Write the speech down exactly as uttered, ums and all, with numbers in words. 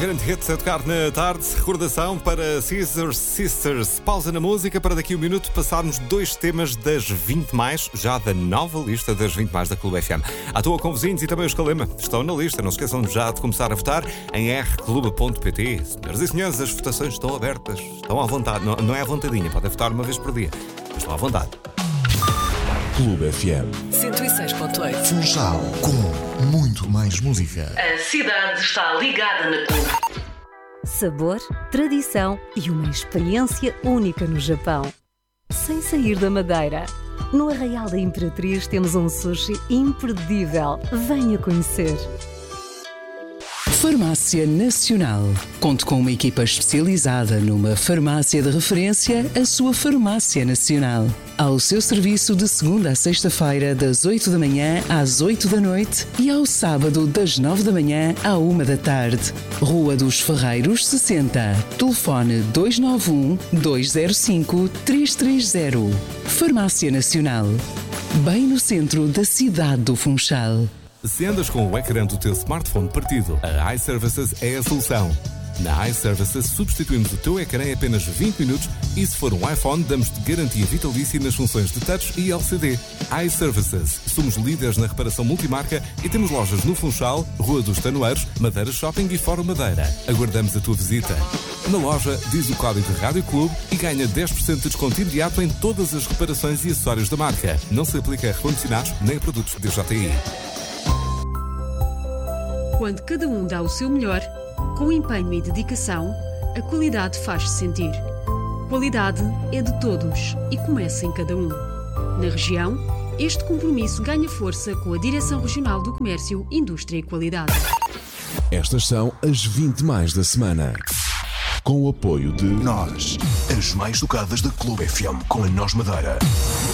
Grande hit a tocar na tarde, recordação para Scissor Sisters. Pausa na música para daqui a um minuto passarmos dois temas das vinte mais, já da nova lista das vinte mais da Clube F M. À toa com vizinhos e também os Calema estão na lista. Não se esqueçam já de começar a votar em r clube ponto p t. Senhoras e senhores, as votações estão abertas, estão à vontade. Não, não é à vontadinha, podem votar uma vez por dia, mas estão à vontade. Clube F M cento e seis ponto oito. Funchal, com muito mais música. A cidade está ligada na Clube. Sabor, tradição e uma experiência única no Japão. Sem sair da Madeira. No Arraial da Imperatriz temos um sushi imperdível. Venha conhecer. Farmácia Nacional. Conte com uma equipa especializada numa farmácia de referência, a sua Farmácia Nacional. Ao seu serviço de segunda a sexta-feira, das oito da manhã às oito da noite e ao sábado, das nove da manhã à uma da tarde. Rua dos Ferreiros, sessenta. Telefone dois nove um, dois zero cinco, três três zero. Farmácia Nacional. Bem no centro da cidade do Funchal. Se andas com o ecrã do teu smartphone partido, a iServices é a solução. Na iServices substituímos o teu ecrã em apenas vinte minutos e se for um iPhone damos-te garantia vitalícia nas funções de touch e L C D. iServices. Somos líderes na reparação multimarca e temos lojas no Funchal, Rua dos Tanoeiros, Madeira Shopping e Fórum Madeira. Aguardamos a tua visita. Na loja, diz o código de Rádio Clube e ganha dez por cento de desconto imediato em todas as reparações e acessórios da marca. Não se aplica a recondicionados nem a produtos D J I. Quando cada um dá o seu melhor, com empenho e dedicação, a qualidade faz-se sentir. Qualidade é de todos e começa em cada um. Na região, este compromisso ganha força com a Direção Regional do Comércio, Indústria e Qualidade. Estas são as vinte mais da semana. Com o apoio de Nós, as mais tocadas da Clube F M com a Nós Madeira.